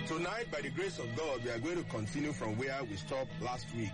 Tonight, by the grace of God, we are going to continue from where we stopped last week.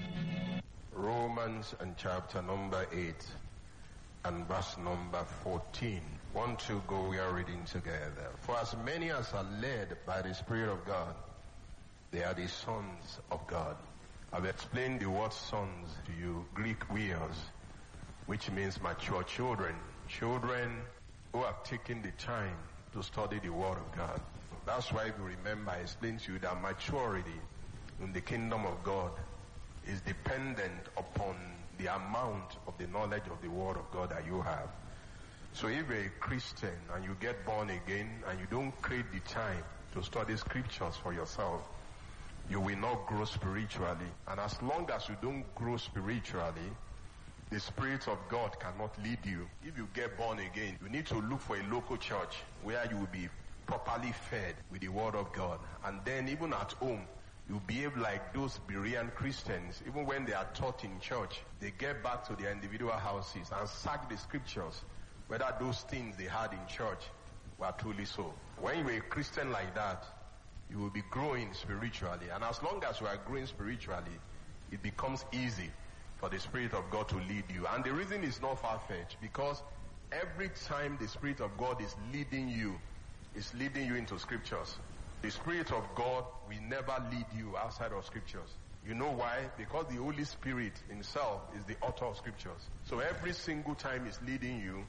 Romans and chapter number 8 and verse number 14. 1, 2, go, we are reading together. For as many as are led by the Spirit of God, they are the sons of God. I've explained the word sons to you, Greek weos, which means mature children. Children who have taken the time to study the Word of God. That's why, if you remember, I explained to you that maturity in the kingdom of God is dependent upon the amount of the knowledge of the Word of God that you have. So if you're a Christian and you get born again and you don't create the time to study scriptures for yourself, you will not grow spiritually. And as long as you don't grow spiritually, the Spirit of God cannot lead you. If you get born again, you need to look for a local church where you will be properly fed with the Word of God. And then even at home, you behave like those Berean Christians. Even when they are taught in church, they get back to their individual houses and search the scriptures, whether those things they had in church were truly so. When you're a Christian like that, you will be growing spiritually. And as long as you are growing spiritually, it becomes easy for the Spirit of God to lead you. And the reason is not far-fetched, because every time the Spirit of God is leading you, it's leading you into scriptures. The Spirit of God will never lead you outside of scriptures. You know why? Because the Holy Spirit himself is the author of scriptures. So every single time it's leading you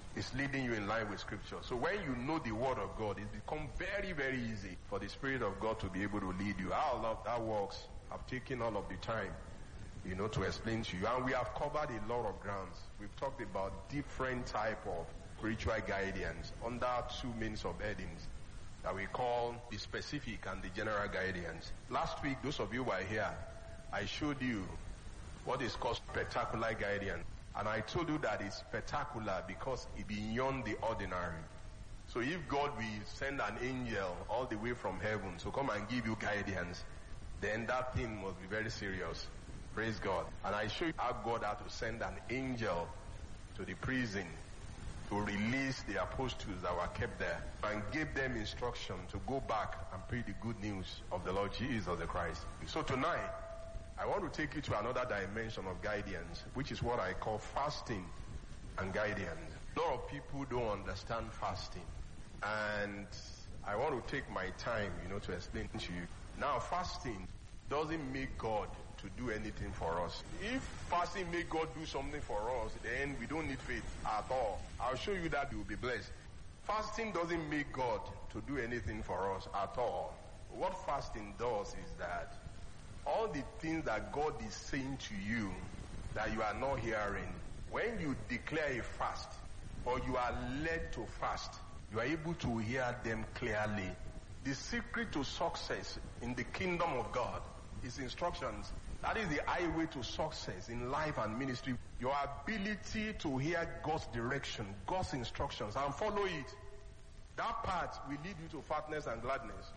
in line with scripture. So when you know the Word of God, it becomes very, very easy for the Spirit of God to be able to lead you. How love that works, I've taken all of the time, to explain to you. And we have covered a lot of grounds. We've talked about different type of spiritual guidance under two main subheadings that we call the specific and the general guidance. Last week, those of you who were here, I showed you what is called spectacular guidance. And I told you that it's spectacular because it's beyond the ordinary. So if God will send an angel all the way from heaven to come and give you guidance, then that thing must be very serious. Praise God. And I show you how God had to send an angel to the prison to release the apostles that were kept there and give them instruction to go back and preach the good news of the Lord Jesus the Christ. So tonight, I want to take you to another dimension of guidance, which is what I call fasting and guidance. A lot of people don't understand fasting, and I want to take my time, to explain to you. Now, fasting doesn't make God to do anything for us. If fasting make God do something for us, then we don't need faith at all. I'll show you that you will be blessed. Fasting doesn't make God to do anything for us at all. What fasting does is that all the things that God is saying to you that you are not hearing, when you declare a fast or you are led to fast, you are able to hear them clearly. The secret to success in the kingdom of God is instructions. That is the highway to success in life and ministry. Your ability to hear God's direction, God's instructions, and follow it. That path will lead you to fatness and gladness.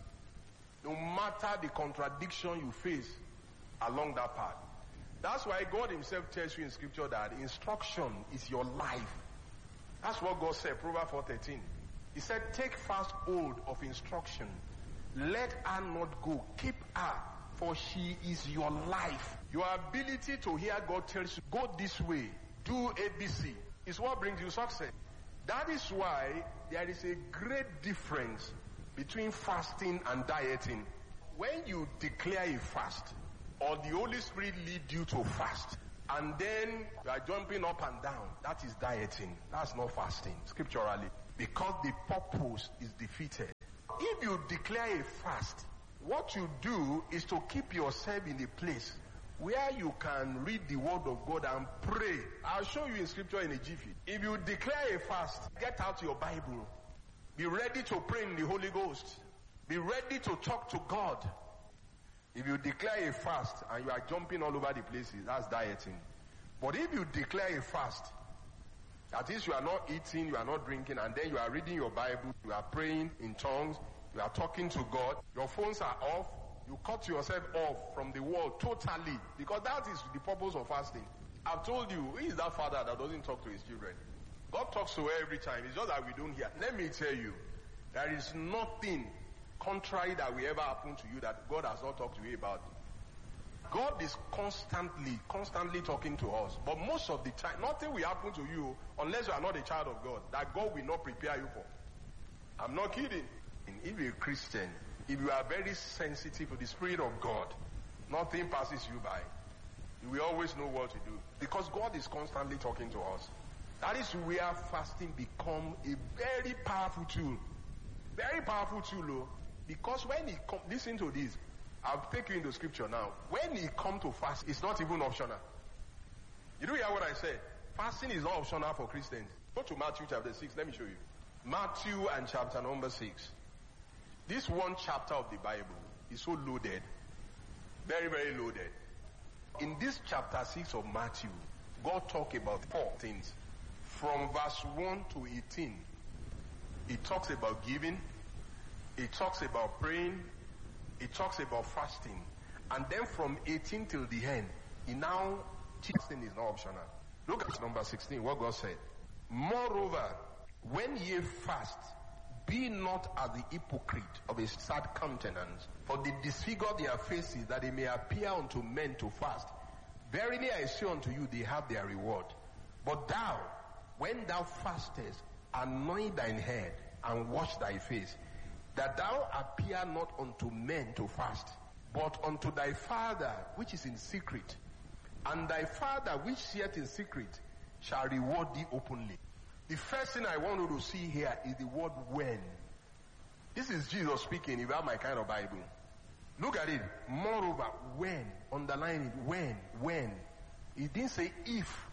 No matter the contradiction you face along that path. That's why God himself tells you in scripture that instruction is your life. That's what God said, Proverbs 4:13. He said, take fast hold of instruction. Let her not go. Keep her, for she is your life. Your ability to hear God tells you, go this way, do ABC, is what brings you success. That is why there is a great difference between fasting and dieting. When you declare a fast, or the Holy Spirit lead you to fast, and then you are jumping up and down, that is dieting. That's not fasting, scripturally, because the purpose is defeated. If you declare a fast, what you do is to keep yourself in a place where you can read the word of God and pray. I'll show you in scripture in a jiffy. If you declare a fast, get out your Bible. Be ready to pray in the Holy Ghost. Be ready to talk to God. If you declare a fast and you are jumping all over the places, that's dieting. But if you declare a fast, that is, you are not eating, you are not drinking, and then you are reading your Bible, you are praying in tongues, you are talking to God, your phones are off, you cut yourself off from the world totally, because that is the purpose of fasting. I've told you, who is that father that doesn't talk to his children? God talks to her every time, it's just that we don't hear. Let me tell you, there is nothing contrary that will ever happen to you that God has not talked to you about. God is constantly talking to us. But most of the time, nothing will happen to you unless you are not a child of God, that God will not prepare you for. I'm not kidding. If you're a Christian, if you are very sensitive to the Spirit of God, nothing passes you by. You will always know what to do. Because God is constantly talking to us. That is where fasting becomes a very powerful tool. Very powerful tool, because when he comes, listen to this. I'll take you into scripture now. When he comes to fast, it's not even optional. You do hear what I said? Fasting is not optional for Christians. Go to Matthew chapter 6. Let me show you. Matthew and chapter number 6. This one chapter of the Bible is so loaded. Very, very loaded. In this chapter 6 of Matthew, God talks about 4 things. From verse 1 to 18, he talks about giving. He talks about praying. He talks about fasting. And then from 18 till the end, he now, fasting is not optional. Look at number 16, what God said. Moreover, when ye fast, be not as the hypocrite of a sad countenance, for they disfigure their faces, that they may appear unto men to fast. Verily I say unto you, they have their reward. But thou, when thou fastest, anoint thine head, and wash thy face, that thou appear not unto men to fast, but unto thy Father which is in secret. And thy Father which seeth in secret shall reward thee openly. The first thing I want you to see here is the word when. This is Jesus speaking, if you have my kind of Bible. Look at it. Moreover, when. Underline it. When. He didn't say if.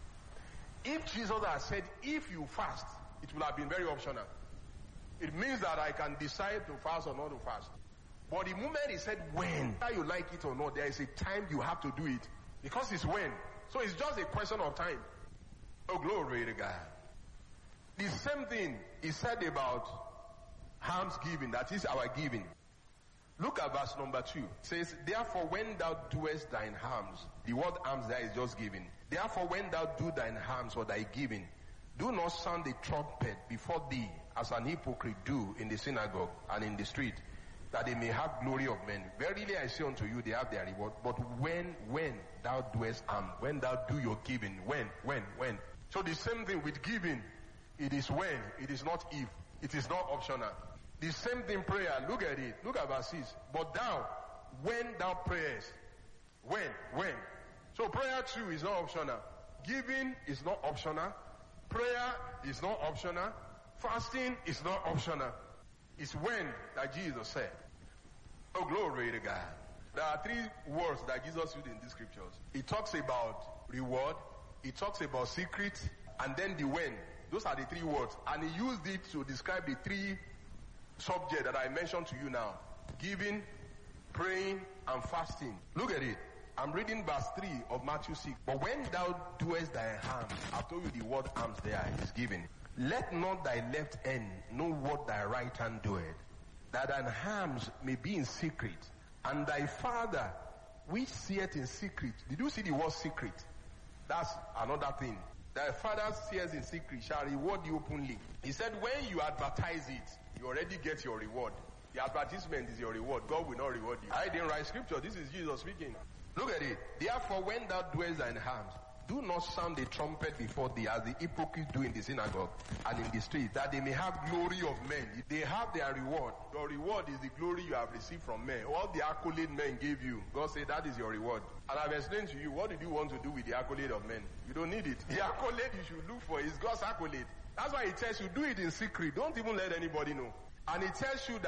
If Jesus had said if you fast, it would have been very optional. It means that I can decide to fast or not to fast. But the moment he said when, whether you like it or not, there is a time you have to do it. Because it's when. So it's just a question of time. Oh, glory to God. The same thing is said about alms giving, that is our giving. Look at verse number 2. It says, therefore when thou doest thine alms, the word alms there is just giving. Therefore when thou do thine alms or thy giving, do not sound the trumpet before thee, as an hypocrite do in the synagogue and in the street, that they may have glory of men. Verily I say unto you, they have their reward. But when thou doest alms, when thou do your giving, when. So the same thing with giving. It is when, it is not if. It is not optional. The same thing prayer, look at it. Look at verse 6. But thou, when thou prayest, when. So prayer too is not optional. Giving is not optional. Prayer is not optional. Fasting is not optional. It's when that Jesus said. Oh, glory to God. There are 3 words that Jesus used in these scriptures. He talks about reward, he talks about secret, and then the when. Those are the 3 words. And he used it to describe the 3 subjects that I mentioned to you now. Giving, praying, and fasting. Look at it. I'm reading verse 3 of Matthew 6. But when thou doest thy alms, I've told you the word alms there is giving. Let not thy left hand know what thy right hand doeth, that thine alms may be in secret, and thy Father which seeth in secret. Did you see the word secret? That's another thing. Thy Father seeth in secret shall reward you openly. He said when you advertise it, you already get your reward. The advertisement is your reward. God will not reward you. I didn't write scripture. This is Jesus speaking. Look at it. Therefore when thou doest thine alms, do not sound the trumpet before thee, as the hypocrites do in the synagogue and in the street, that they may have glory of men. They have their reward. Your reward is the glory you have received from men. All the accolade men gave you, God said that is your reward. And I've explained to you, what did you want to do with the accolade of men? You don't need it. The accolade you should look for is God's accolade. That's why he tells you, do it in secret. Don't even let anybody know. And he tells you that